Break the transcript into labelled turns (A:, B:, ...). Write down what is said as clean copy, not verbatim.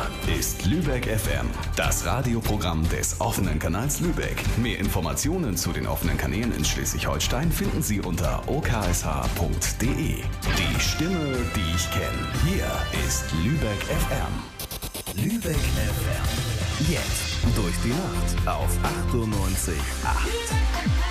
A: Hier ist Lübeck FM, das Radioprogramm des offenen Kanals Lübeck. Mehr Informationen zu den offenen Kanälen in Schleswig-Holstein finden Sie unter oksh.de. Die Stimme, die ich kenne. Hier ist Lübeck FM. Lübeck FM. Jetzt durch die Nacht auf 98,8.